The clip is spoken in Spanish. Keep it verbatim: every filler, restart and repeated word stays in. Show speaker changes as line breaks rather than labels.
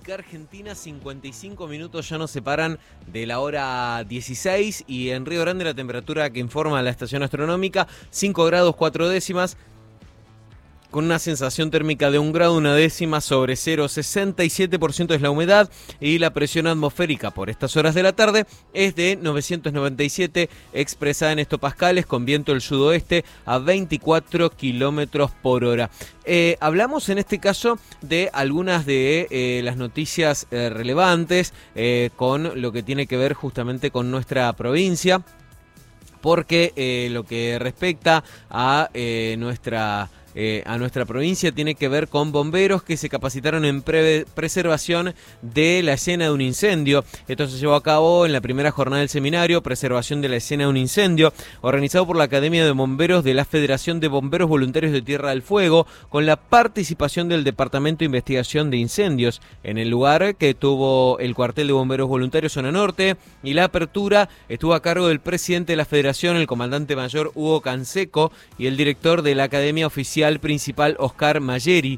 República Argentina, cincuenta y cinco minutos ya nos separan de la hora dieciséis y en Río Grande la temperatura que informa la estación astronómica, cinco grados cuatro décimas, con una sensación térmica de un grado una décima sobre cero, sesenta y siete por ciento es la humedad y la presión atmosférica por estas horas de la tarde es de novecientos noventa y siete, expresada en hectopascales, con viento del sudoeste a veinticuatro kilómetros por hora. Eh, hablamos en este caso de algunas de eh, las noticias eh, relevantes eh, con lo que tiene que ver justamente con nuestra provincia, porque eh, lo que respecta a eh, nuestra... Eh, a nuestra provincia tiene que ver con bomberos que se capacitaron en pre preservación de la escena de un incendio. Esto se llevó a cabo en la primera jornada del seminario Preservación de la escena de un incendio, organizado por la Academia de Bomberos de la Federación de Bomberos Voluntarios de Tierra del Fuego, con la participación del Departamento de Investigación de Incendios en el lugar, que tuvo el cuartel de bomberos voluntarios Zona Norte, y la apertura estuvo a cargo del presidente de la Federación, el comandante mayor Hugo Canseco, y el director de la Academia Oficial principal Oscar Mayeri.